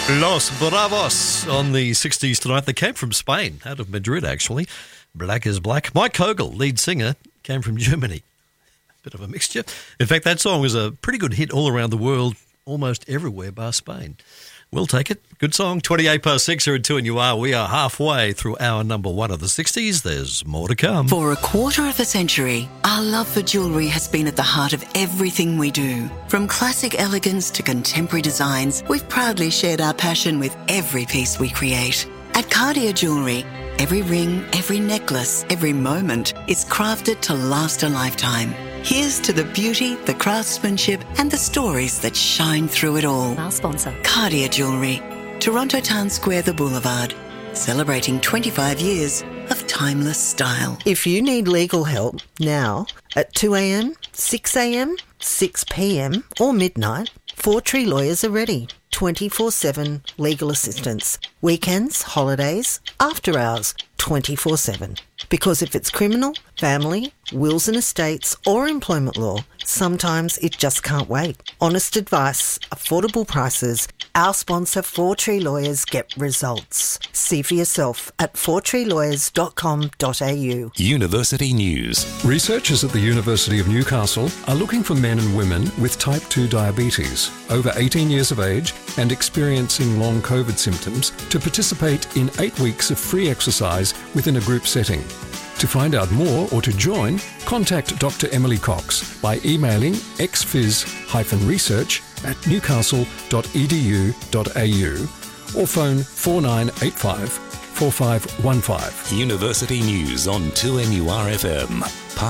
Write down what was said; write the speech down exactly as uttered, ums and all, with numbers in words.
Los Bravos on the sixties tonight. They came from Spain, out of Madrid actually. Black is Black. Mike Kogel, lead singer, came from Germany. Bit of a mixture. In fact, that song was a pretty good hit all around the world, almost everywhere bar Spain. We'll take it. Good song. twenty-eight past six here at two and you are. We are halfway through our number one of the sixties. There's more to come. For a quarter of a century, our love for jewellery has been at the heart of everything we do. From classic elegance to contemporary designs, we've proudly shared our passion with every piece we create. At Cartier Jewellery, every ring, every necklace, every moment is crafted to last a lifetime. Here's to the beauty, the craftsmanship, and the stories that shine through it all. Our sponsor. Cartier Jewellery, Toronto Town Square, The Boulevard, celebrating twenty-five years of timeless style. If you need legal help now at two a.m, six a.m, six p.m or midnight, Four Tree Lawyers are ready. twenty-four seven legal assistance. Weekends, holidays, after hours, twenty-four seven. Because if it's criminal, family, wills and estates or employment law, sometimes it just can't wait. Honest advice, affordable prices. Our sponsor, Four Tree Lawyers, get results. See for yourself at four tree lawyers dot com dot a u. University News. Researchers at the University of Newcastle are looking for men and women with type two diabetes, over eighteen years of age and experiencing long COVID symptoms to participate in eight weeks of free exercise within a group setting. To find out more or to join, contact Doctor Emily Cox by emailing exphys-research at newcastle dot e d u dot a u or phone four nine eight five, four five one five. University News on two N U R F M.